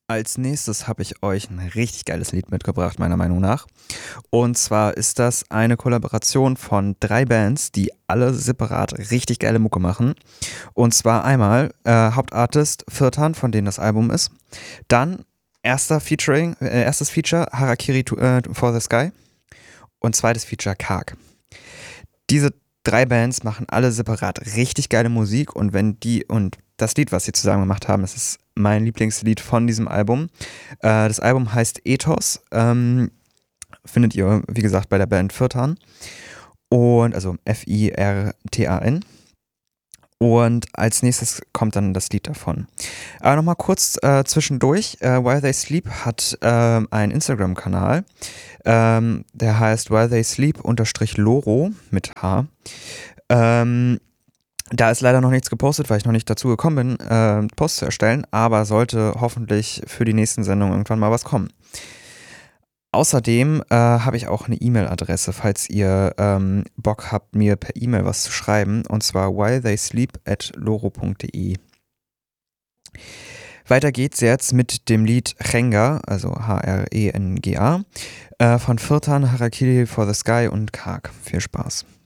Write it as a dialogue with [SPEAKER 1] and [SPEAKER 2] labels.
[SPEAKER 1] Als nächstes habe ich euch ein richtig geiles Lied mitgebracht, meiner Meinung nach. Und zwar ist das eine Kollaboration von 3 Bands, die alle separat richtig geile Mucke machen. Und zwar einmal Hauptartist Firtan, von dem das Album ist. Dann erstes Feature Harakiri for the Sky und zweites Feature Karg. Diese 3 Bands machen alle separat richtig geile Musik und das Lied, was sie zusammen gemacht haben, das ist mein Lieblingslied von diesem Album. Das Album heißt Ethos, findet ihr, wie gesagt, bei der Band Firtan und also Firtan. Und als nächstes kommt dann das Lied davon. Aber nochmal kurz zwischendurch. While They Sleep hat einen Instagram-Kanal. Der heißt While They Sleep _Loro mit H. Da ist leider noch nichts gepostet, weil ich noch nicht dazu gekommen bin, Posts zu erstellen. Aber sollte hoffentlich für die nächsten Sendungen irgendwann mal was kommen. Außerdem habe ich auch eine E-Mail-Adresse, falls ihr Bock habt, mir per E-Mail was zu schreiben. Und zwar whiletheysleep@loro.de. Weiter geht's jetzt mit dem Lied Renga, also Hrenga, von Firtan, Harakiri for the Sky und Karg. Viel Spaß.